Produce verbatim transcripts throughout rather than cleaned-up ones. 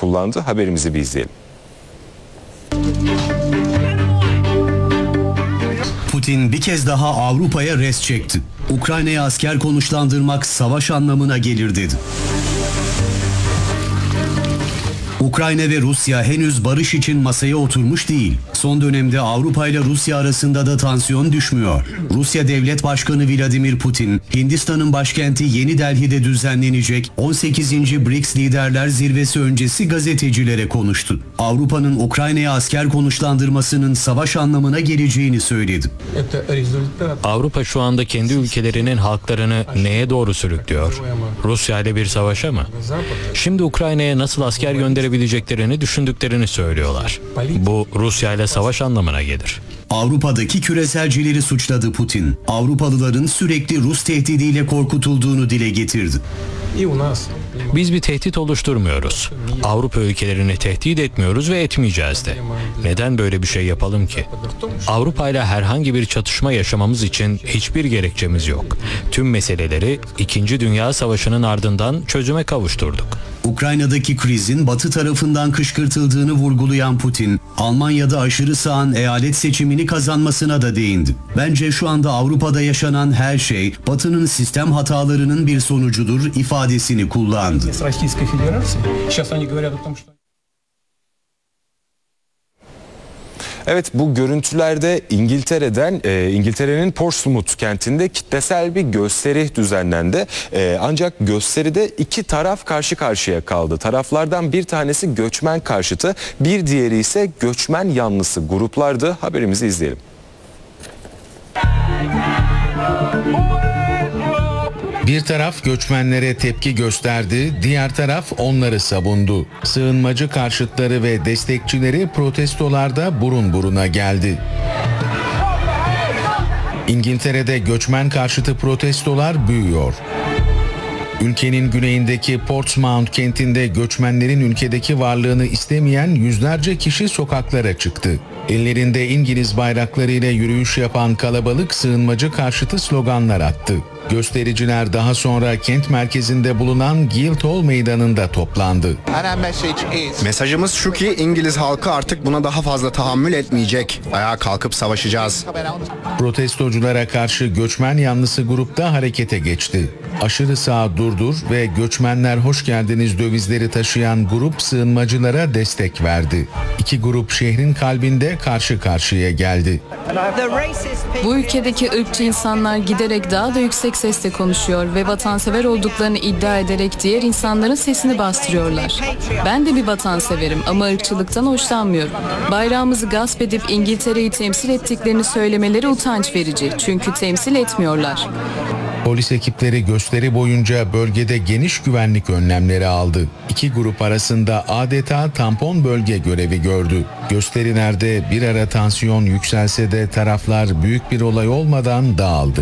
kullandı. Haberimizi bir izleyelim. Putin bir kez daha Avrupa'ya res çekti. Ukrayna'ya asker konuşlandırmak savaş anlamına gelir dedi. Ukrayna ve Rusya henüz barış için masaya oturmuş değil. Son dönemde Avrupa ile Rusya arasında da tansiyon düşmüyor. Rusya Devlet Başkanı Vladimir Putin, Hindistan'ın başkenti Yeni Delhi'de düzenlenecek on sekizinci BRICS Liderler Zirvesi öncesi gazetecilere konuştu. Avrupa'nın Ukrayna'ya asker konuşlandırmasının savaş anlamına geleceğini söyledi. Avrupa şu anda kendi ülkelerinin halklarını neye doğru sürüklüyor? Rusya ile bir savaşa mı? Şimdi Ukrayna'ya nasıl asker gönderebileceklerini düşündüklerini söylüyorlar. Bu Rusya ile savaş anlamına gelir. Avrupa'daki küreselcileri suçladı Putin. Avrupalıların sürekli Rus tehdidiyle korkutulduğunu dile getirdi. Biz bir tehdit oluşturmuyoruz. Avrupa ülkelerini tehdit etmiyoruz ve etmeyeceğiz de. Neden böyle bir şey yapalım ki? Avrupa ile herhangi bir çatışma yaşamamız için hiçbir gerekçemiz yok. Tüm meseleleri İkinci Dünya Savaşı'nın ardından çözüme kavuşturduk. Ukrayna'daki krizin Batı tarafından kışkırtıldığını vurgulayan Putin, Almanya'da aşırı sağın eyalet seçimini kazanmasına da değindi. Bence şu anda Avrupa'da yaşanan her şey Batı'nın sistem hatalarının bir sonucudur ifadesini kullandı. Evet, bu görüntülerde İngiltere'den e, İngiltere'nin Portsmouth kentinde kitlesel bir gösteri düzenlendi. E, ancak gösteride iki taraf karşı karşıya kaldı. Taraflardan bir tanesi göçmen karşıtı, bir diğeri ise göçmen yanlısı gruplardı. Haberimizi izleyelim. Bir taraf göçmenlere tepki gösterdi, diğer taraf onları savundu. Sığınmacı karşıtları ve destekçileri protestolarda burun buruna geldi. İngiltere'de göçmen karşıtı protestolar büyüyor. Ülkenin güneyindeki Portsmouth kentinde göçmenlerin ülkedeki varlığını istemeyen yüzlerce kişi sokaklara çıktı. Ellerinde İngiliz bayraklarıyla yürüyüş yapan kalabalık sığınmacı karşıtı sloganlar attı. Göstericiler daha sonra kent merkezinde bulunan Guildhall Meydanı'nda toplandı. Mesajımız şu ki İngiliz halkı artık buna daha fazla tahammül etmeyecek. Ayağa kalkıp savaşacağız. Protestoculara karşı göçmen yanlısı grupta harekete geçti. Aşırı sağ durdur ve göçmenler hoş geldiniz dövizleri taşıyan grup sığınmacılara destek verdi. İki grup şehrin kalbinde karşı karşıya geldi. Bu ülkedeki ırkçı insanlar giderek daha da yüksek sesle konuşuyor ve vatansever olduklarını iddia ederek diğer insanların sesini bastırıyorlar. Ben de bir vatanseverim ama ırkçılıktan hoşlanmıyorum. Bayrağımızı gasp edip İngiltere'yi temsil ettiklerini söylemeleri utanç verici çünkü temsil etmiyorlar. Polis ekipleri gösteri boyunca bölgede geniş güvenlik önlemleri aldı. İki grup arasında adeta tampon bölge görevi gördü. Gösterilerde bir ara tansiyon yükselse de taraflar büyük bir olay olmadan dağıldı.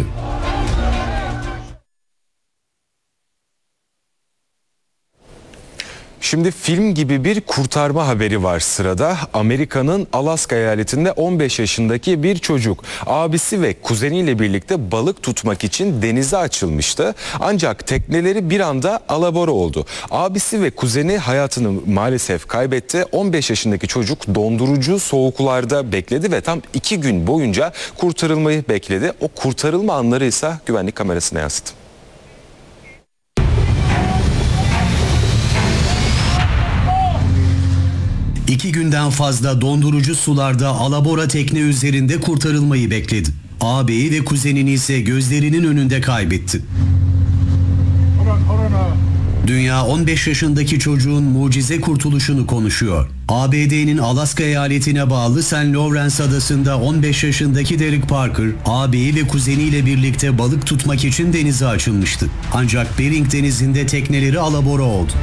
Şimdi film gibi bir kurtarma haberi var sırada. Amerika'nın Alaska eyaletinde on beş yaşındaki bir çocuk abisi ve kuzeniyle birlikte balık tutmak için denize açılmıştı. Ancak tekneleri bir anda alabora oldu. Abisi ve kuzeni hayatını maalesef kaybetti. on beş yaşındaki çocuk dondurucu soğuklarda bekledi ve tam iki gün boyunca kurtarılmayı bekledi. O kurtarılma anları ise güvenlik kamerasına yansıdı. İki günden fazla dondurucu sularda alabora tekne üzerinde kurtarılmayı bekledi. Ağabeyi ve kuzenini ise gözlerinin önünde kaybetti. Dünya on beş yaşındaki çocuğun mucize kurtuluşunu konuşuyor. A B D'nin Alaska eyaletine bağlı Saint Lawrence adasında on beş yaşındaki Derek Parker, ağabeyi ve kuzeniyle birlikte balık tutmak için denize açılmıştı. Ancak Bering Denizi'nde tekneleri alabora oldu.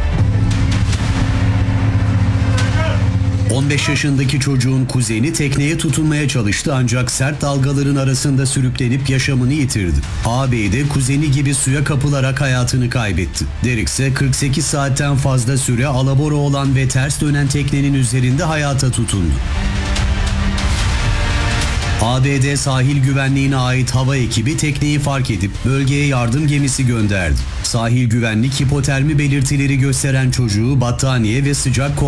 on beş yaşındaki çocuğun kuzeni tekneye tutunmaya çalıştı ancak sert dalgaların arasında sürüklenip yaşamını yitirdi. Ağabeyi de kuzeni gibi suya kapılarak hayatını kaybetti. Derek ise kırk sekiz saatten fazla süre alabora olan ve ters dönen teknenin üzerinde hayata tutundu. A B D sahil güvenliğine ait hava ekibi tekneyi fark edip bölgeye yardım gemisi gönderdi. Sahil güvenlik hipotermi belirtileri gösteren çocuğu battaniye ve sıcak